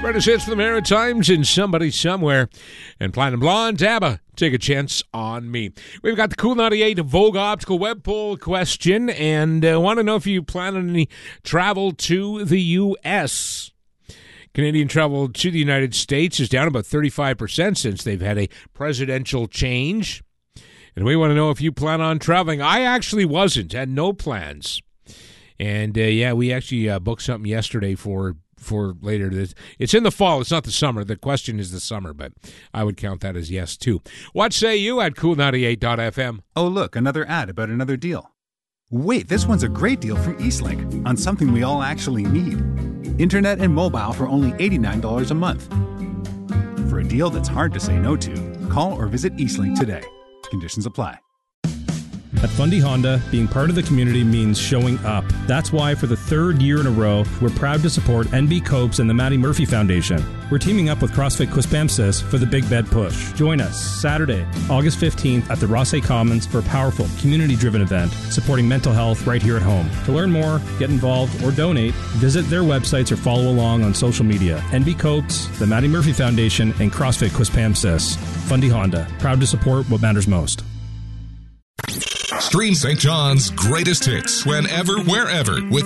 Greatest hits for the Maritimes and Somebody Somewhere. And Platinum Blonde, ABBA, Take a Chance on Me. We've got the Cool 98 Vogue Optical Web Poll question, and want to know if you plan on any travel to the U.S. Canadian travel to the United States is down about 35% since they've had a presidential change. And we want to know if you plan on traveling. I actually wasn't, had no plans. And, we actually booked something yesterday for later. It's in the fall. It's not the summer. The question is the summer, but I would count that as yes, too. What say you at Cool98.fm? Oh, look, another ad about another deal. Wait, this one's a great deal from Eastlink on something we all actually need. Internet and mobile for only $89 a month. For a deal that's hard to say no to, call or visit Eastlink today. Conditions apply. At Fundy Honda, being part of the community means showing up. That's why for the third year in a row, we're proud to support NB Copes and the Maddie Murphy Foundation. We're teaming up with CrossFit Quispamsis for the Big Bed Push. Join us Saturday, August 15th at the Rossay Commons for a powerful, community-driven event supporting mental health right here at home. To learn more, get involved, or donate, visit their websites or follow along on social media. NB Copes, the Maddie Murphy Foundation, and CrossFit Quispamsis. Fundy Honda, proud to support what matters most. Stream St. John's greatest hits whenever, wherever with